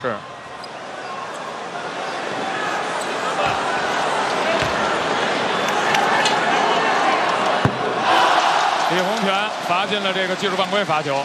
是。李洪权罚进了这个技术犯规罚球，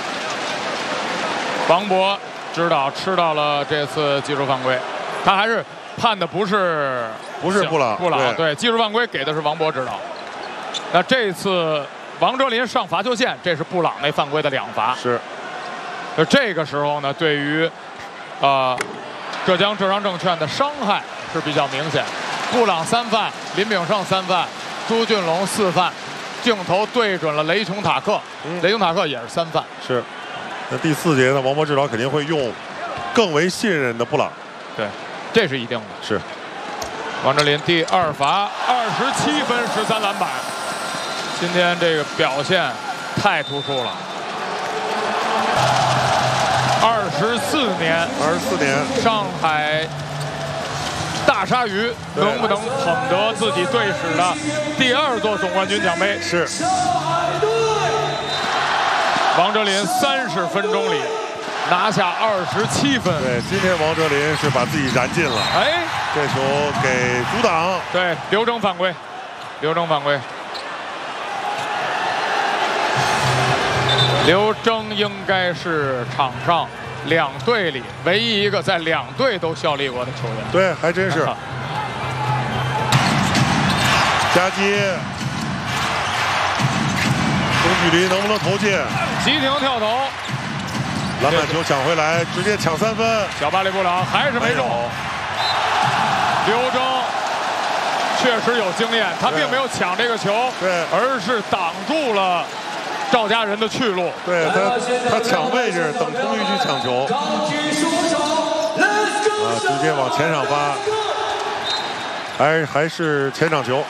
王博指导吃到了这次技术犯规，他还是判的不是布朗，对，技术犯规给的是王博指导。那这次王哲林上罚球线，这是布朗那犯规的2罚。 是。 这个时候呢，对于浙江浙商证券的伤害是比较明显。布朗3犯，林炳胜3犯，朱俊龙4犯。镜头对准了雷琼塔克，雷琼塔克也是3犯。 是。那第4节呢，王博指导肯定会用更为信任的布朗。 对，这是一定的。 是。 王哲林第2罚，27分13篮板，今天这个表现太突出了。24年，上海大鲨鱼能不能捧得自己队史的第2座总冠军奖杯？ 是。 王哲林30分钟里拿下27分。 对，今天王哲林是把自己燃尽了。 哎， 这球给阻挡。 对，刘铮犯规，刘铮应该是场上2队里唯一一个在2队都效力过的球员。 对，还真是。夹击，中距离能不能投进？ 急停跳投， 篮板球抢回来，直接抢3分。 小巴里布朗还是没中。刘铮确实有经验，他并没有抢这个球， 对， 而是挡住了赵家人的去路。 对他抢位置，等空域去抢球。直接往前场发，还是前场球。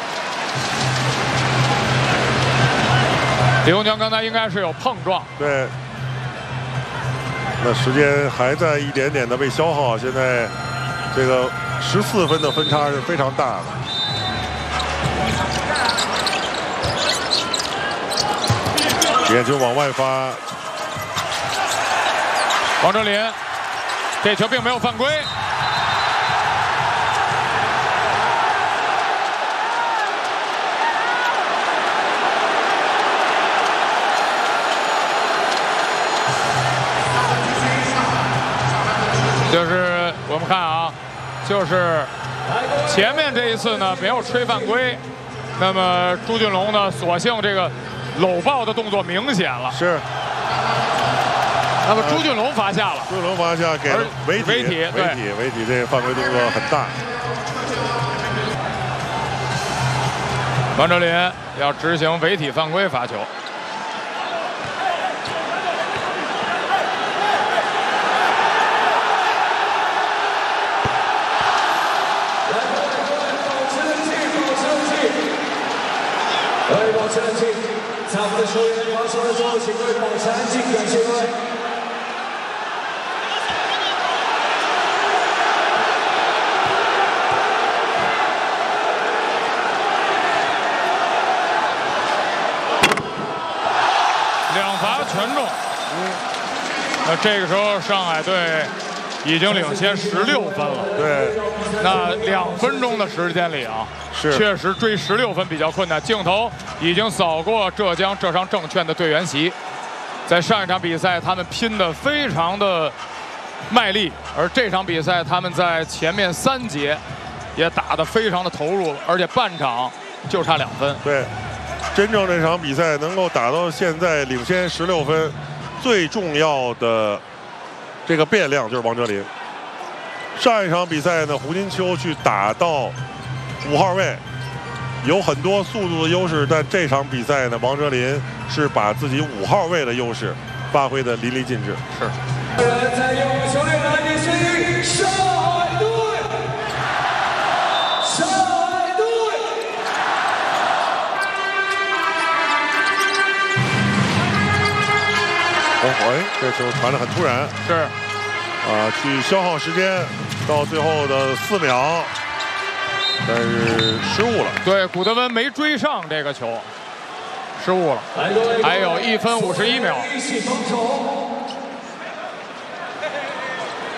李洪权刚才应该是有碰撞。 对。那时间还在一点点的被消耗，现在这个14分的分差是非常大的。眼球往外发， 王哲林，这球并没有犯规。就是我们看啊，就是前面这一次呢没有吹犯规，那么朱俊龙呢索性这个搂抱的动作明显了。 是。 那么朱俊龙罚下了， 朱俊龙罚下给了违体，这犯规动作很大。王哲林要执行违体犯规罚球。 保持冷静，参赛的球员发球的时候，请各位保持安静，感谢各位。 2罚全中。那这个时候上海队已经领先16分了。 对。 那2分钟的时间里啊。确实追16分比较困难。镜头已经扫过浙江浙商证券的队员席，在上一场比赛他们拼得非常的卖力，而这场比赛他们在前面3节也打得非常的投入，而且半场就差2分。 对，真正这场比赛能够打到现在领先16分，最重要的这个变量就是王哲林。上一场比赛呢，胡金秋去打到5号位，有很多速度的优势，但这场比赛呢，王哲林是把自己5号位的优势发挥的淋漓尽致。 是。 在右球队来比声音，上海队，上海队。 这球传得很突然。 是。 去消耗时间，到最后的4秒。但是失误了， 对，古德温没追上这个球，失误了，还有1分51秒。